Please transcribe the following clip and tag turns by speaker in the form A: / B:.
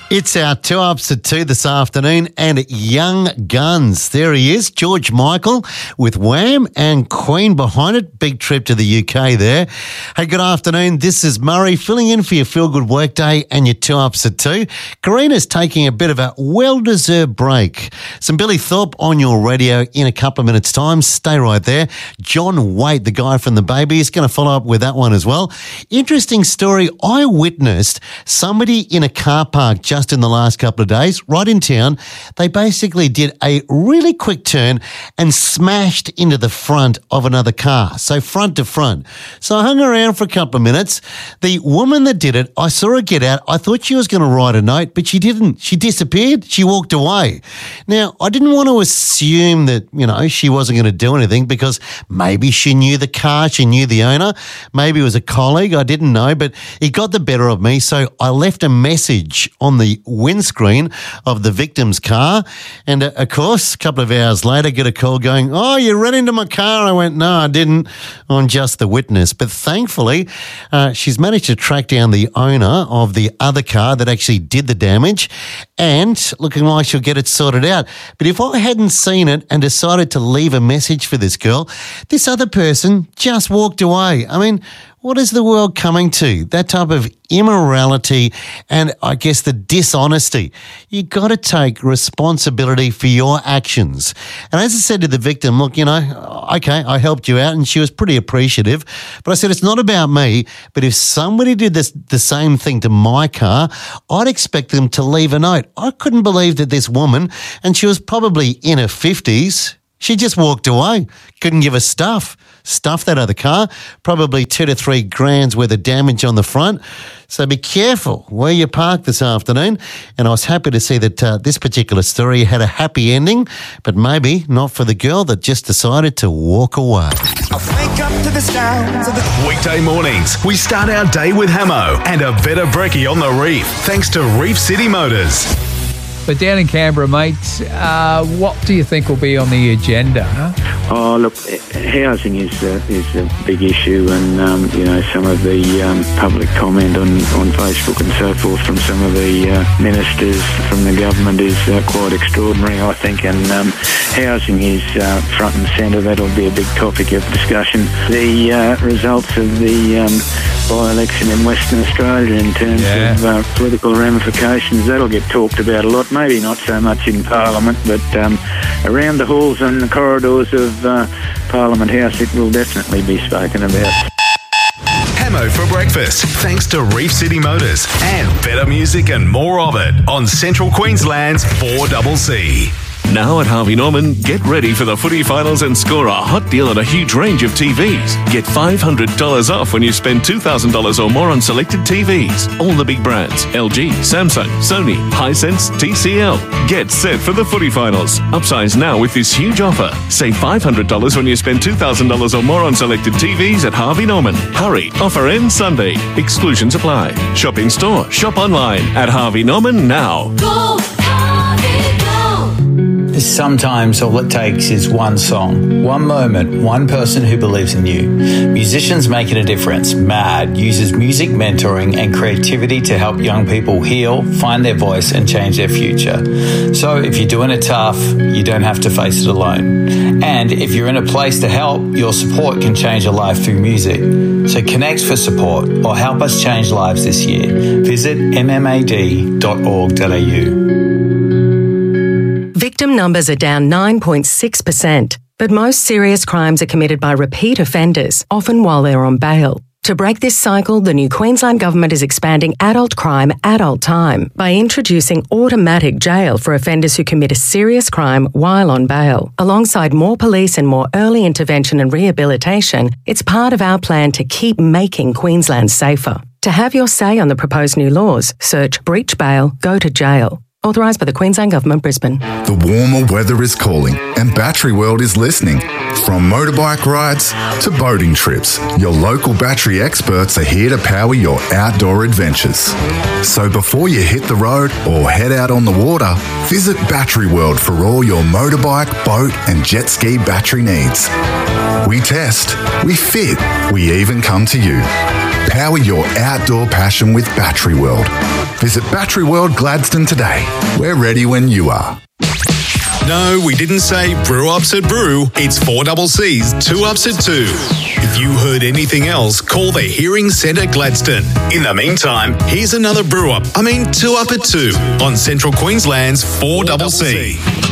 A: It's our 2 ups at 2 this afternoon, and Young Guns. There he is, George Michael with Wham and Queen behind it. Big trip to the UK there. Hey, good afternoon. This is Murray filling in for your Feel Good Workday and your 2 ups at 2. Karina's taking a bit of a well-deserved break. Some Billy Thorpe on your radio in a couple of minutes' time. Stay right there. John Waite, the guy from The Baby, is going to follow up with that one as well. Interesting story. I witnessed somebody in a car park just in the last couple of days, right in town. They basically did a really quick turn and smashed into the front of another car, so front to front. So I hung around for a couple of minutes. The woman that did it, I saw her get out. I thought she was going to write a note, but she didn't. She disappeared. She walked away. Now, I didn't want to assume that, she wasn't going to do anything because maybe she knew the car, she knew the owner. Maybe it was a colleague. I didn't know, but it got the better of me. So I left a message on the windscreen of the victim's car. And of course, a couple of hours later, get a call going, "Oh, you ran into my car." I went, "No, I didn't." I'm just the witness. But thankfully, she's managed to track down the owner of the other car that actually did the damage, and looking like she'll get it sorted out. But if I hadn't seen it and decided to leave a message for this girl, this other person just walked away. I mean, what is the world coming to? That type of immorality and I guess the dishonesty. You got to take responsibility for your actions. And as I said to the victim, look, okay, I helped you out, and she was pretty appreciative. But I said, it's not about me, but if somebody did the same thing to my car, I'd expect them to leave a note. I couldn't believe that this woman, and she was probably in her 50s, she just walked away, couldn't give a stuff that other car, probably 2 to 3 grand's worth of damage on the front. So be careful where you park this afternoon. And I was happy to see that this particular story had a happy ending, but maybe not for the girl that just decided to walk away.
B: Wake up to the sounds of the
C: Weekday mornings, we start our day with Hamo and a better brekkie on the Reef, thanks to Reef City Motors.
D: But down in Canberra, mate, what do you think will be on the agenda?
E: Oh, look, housing is a big issue, and some of the public comment on Facebook and so forth from some of the ministers from the government is quite extraordinary, I think, and housing is front and centre. That'll be a big topic of discussion. The results of the by-election in Western Australia in terms of political ramifications, that'll get talked about a lot. Maybe not so much in Parliament, but around the halls and the corridors of Parliament House, it will definitely be spoken about.
C: Hamo for breakfast, thanks to Reef City Motors and better music and more of it on Central Queensland's 4CC.
F: Now at Harvey Norman, get ready for the footy finals and score a hot deal on a huge range of TVs. Get $500 off when you spend $2,000 or more on selected TVs. All the big brands, LG, Samsung, Sony, Hisense, TCL. Get set for the footy finals. Upsize now with this huge offer. Save $500 when you spend $2,000 or more on selected TVs at Harvey Norman. Hurry, offer ends Sunday. Exclusions apply. Shop in store, shop online at Harvey Norman now.
G: Go, Harvey, go.
H: Sometimes all it takes is one song, one moment, one person who believes in you. Musicians Making a Difference, MAD, uses music mentoring and creativity to help young people heal, find their voice and change their future. So if you're doing it tough, you don't have to face it alone. And if you're in a place to help, your support can change a life through music. So connect for support or help us change lives this year. Visit mmad.org.au.
I: Victim numbers are down 9.6%, but most serious crimes are committed by repeat offenders, often while they're on bail. To break this cycle, the new Queensland Government is expanding adult crime, adult time by introducing automatic jail for offenders who commit a serious crime while on bail. Alongside more police and more early intervention and rehabilitation, it's part of our plan to keep making Queensland safer. To have your say on the proposed new laws, search Breach Bail, Go to Jail. Authorised by the Queensland Government, Brisbane.
J: The warmer weather is calling and Battery World is listening. From motorbike rides to boating trips, your local battery experts are here to power your outdoor adventures. So before you hit the road or head out on the water, visit Battery World for all your motorbike, boat and jet ski battery needs. We test, we fit, we even come to you. Power your outdoor passion with Battery World. Visit Battery World Gladstone today. We're ready when you are.
C: No, we didn't say brew ups at brew. It's 4CC's 2 Ups at 2. If you heard anything else, call the Hearing Centre Gladstone. In the meantime, here's another 2 Up at 2 on Central Queensland's 4CC.